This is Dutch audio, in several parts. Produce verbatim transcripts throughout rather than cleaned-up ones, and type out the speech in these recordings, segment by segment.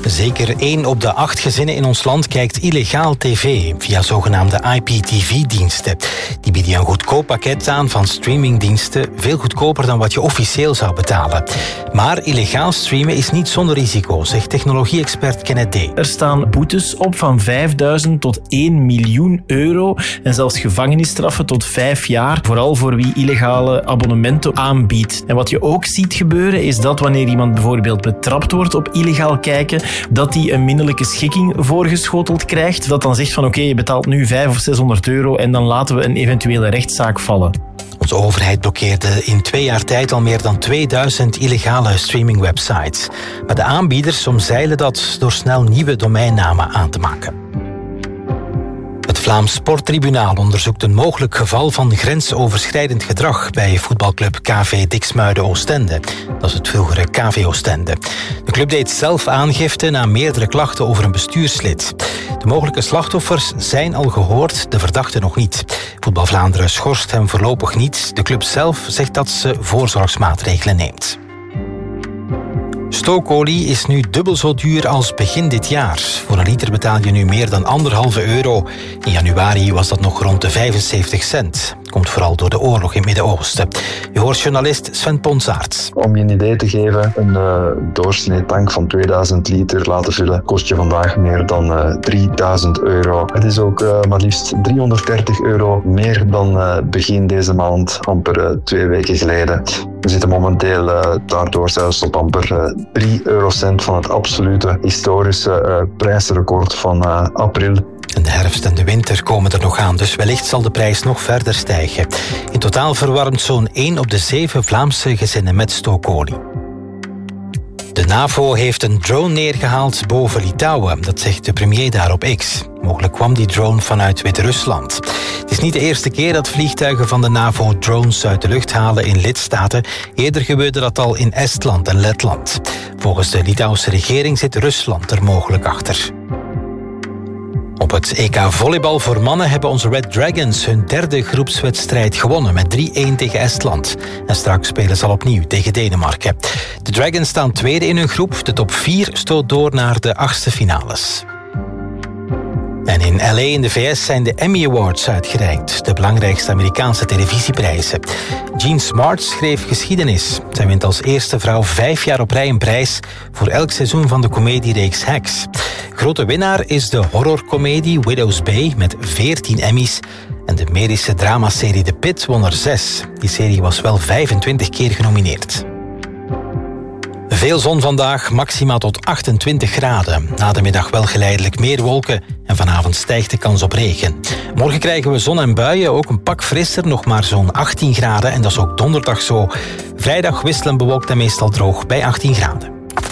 Zeker één op de acht gezinnen in ons land kijkt illegaal tv via zogenaamde I P T V-diensten. Die bieden een goedkoop pakket aan van streamingdiensten, veel goedkoper dan wat je officieel zou betalen. Maar illegaal streamen is niet zonder risico, zegt technologie-expert Kenneth D. Er staan boetes op van vijfduizend tot één miljoen euro en zelfs gevangenisstraffen tot vijf jaar, vooral voor wie illegale abonnementen aanbiedt. En wat je ook ziet gebeuren is dat wanneer iemand bijvoorbeeld betrapt wordt op illegaal kijken, dat hij een minderlijke schikking voorgeschoteld krijgt, dat dan zegt van oké, okay, je betaalt nu vijfhonderd of zeshonderd euro en dan laten we een eventuele rechtszaak vallen. Onze overheid blokkeerde in twee jaar tijd al meer dan tweeduizend illegale streamingwebsites. Maar de aanbieders omzeilen dat door snel nieuwe domeinnamen aan te maken. Het Vlaams Sporttribunaal onderzoekt een mogelijk geval van grensoverschrijdend gedrag bij voetbalclub K V Diksmuide Oostende. Dat is het vroegere K V Oostende. De club deed zelf aangifte na meerdere klachten over een bestuurslid. De mogelijke slachtoffers zijn al gehoord, de verdachte nog niet. Voetbal Vlaanderen schorst hem voorlopig niet. De club zelf zegt dat ze voorzorgsmaatregelen neemt. Stookolie is nu dubbel zo duur als begin dit jaar. Voor een liter betaal je nu meer dan anderhalve euro. In januari was dat nog rond de vijfenzeventig cent. Komt vooral door de oorlog in het Midden-Oosten. Je hoort journalist Sven Ponsaert. Om je een idee te geven, een uh, doorsnee tank van tweeduizend liter laten vullen kost je vandaag meer dan uh, drieduizend euro. Het is ook uh, maar liefst driehonderddertig euro meer dan uh, begin deze maand, amper uh, twee weken geleden. We zitten momenteel uh, daardoor zelfs op amper uh, drie eurocent van het absolute historische uh, prijsrecord van uh, april. En de herfst en de winter komen er nog aan, dus wellicht zal de prijs nog verder stijgen. In totaal verwarmt zo'n één op de zeven Vlaamse gezinnen met stookolie. De NAVO heeft een drone neergehaald boven Litouwen, dat zegt de premier daar op X. Mogelijk kwam die drone vanuit Wit-Rusland. Het is niet de eerste keer dat vliegtuigen van de NAVO drones uit de lucht halen in lidstaten. Eerder gebeurde dat al in Estland en Letland. Volgens de Litouwse regering zit Rusland er mogelijk achter. Op het E K volleybal voor mannen hebben onze Red Dragons hun derde groepswedstrijd gewonnen met drie-een tegen Estland. En straks spelen ze al opnieuw tegen Denemarken. De Dragons staan tweede in hun groep. De top vier stoot door naar de achtste finales. En in L A in de V S zijn de Emmy Awards uitgereikt, de belangrijkste Amerikaanse televisieprijzen. Jean Smart schreef geschiedenis. Zij wint als eerste vrouw vijf jaar op rij een prijs voor elk seizoen van de comediereeks Hacks. Grote winnaar is de horrorcomedie Widow's Bay met veertien Emmys. En de medische dramaserie The Pitt won er zes. Die serie was wel vijfentwintig keer genomineerd. Veel zon vandaag, maximaal tot achtentwintig graden. Na de middag wel geleidelijk meer wolken en vanavond stijgt de kans op regen. Morgen krijgen we zon en buien, ook een pak frisser, nog maar zo'n achttien graden. En dat is ook donderdag zo. Vrijdag wisselend bewolkt en meestal droog bij achttien graden.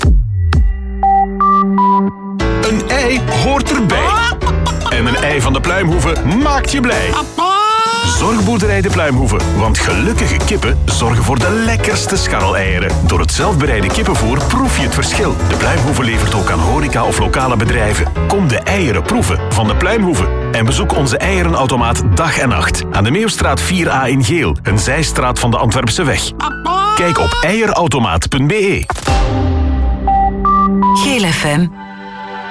Een ei hoort erbij. En een ei van de Pluimhoeve maakt je blij. Zorgboerderij de Pluimhoeve, want gelukkige kippen zorgen voor de lekkerste scharreleieren. Door het zelfbereide kippenvoer proef je het verschil. De Pluimhoeve levert ook aan horeca of lokale bedrijven. Kom de eieren proeven van de Pluimhoeve. En bezoek onze eierenautomaat dag en nacht. Aan de Meeuwstraat vier A in Geel, een zijstraat van de Antwerpse weg. Kijk op eierautomaat punt be. Geel F M.